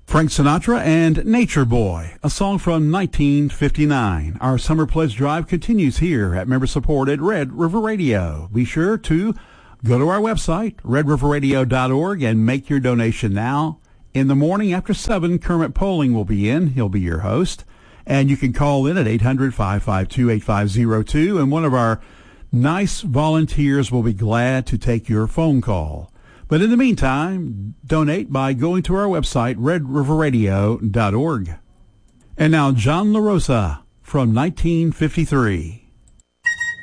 Frank Sinatra and Nature Boy, a song from 1959. Our Summer Pledge Drive continues here at member-supported Red River Radio. Be sure to go to our website, redriverradio.org, and make your donation now. In the morning after 7, Kermit Poling will be in. He'll be your host. And you can call in at 800-552-8502, and one of our nice volunteers will be glad to take your phone call. But in the meantime, donate by going to our website, redriverradio.org. And now John LaRosa from 1953.